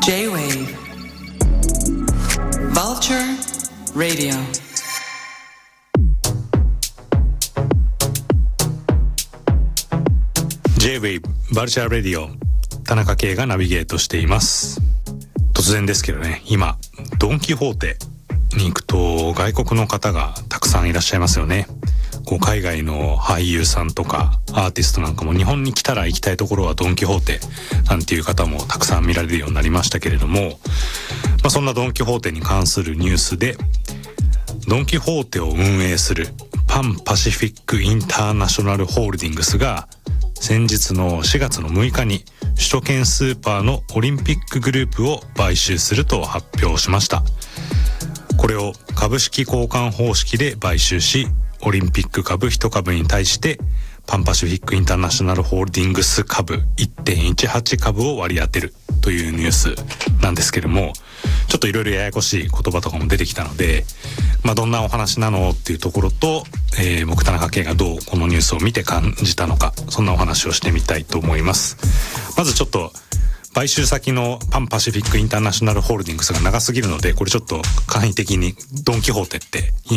J-Wave Vulture Radio J-Wave バルチャーレディオ、田中圭がナビゲートしています。突然ですけどね、今ドン・キホーテに行くと外国の方がたくさんいらっしゃいますよね。海外の俳優さんとかアーティストなんかも日本に来たら行きたいところはドン・キホーテなんていう方もたくさん見られるようになりましたけれども、そんなドン・キホーテに関するニュースで、ドン・キホーテを運営するパンパシフィックインターナショナルホールディングスが先日の4月の6日に首都圏スーパーのオリンピックグループを買収すると発表しました。これを株式交換方式で買収し、オリンピック株1株に対してパンパシフィックインターナショナルホールディングス株 1.18 株を割り当てるというニュースなんですけども、ちょっといろいろややこしい言葉とかも出てきたので、どんなお話なのっていうところと、僕田中圭がどうこのニュースを見て感じたのか、そんなお話をしてみたいと思います。まずちょっと買収先のパンパシフィックインターナショナルホールディングスが長すぎるので、これちょっと簡易的にドン・キホーテって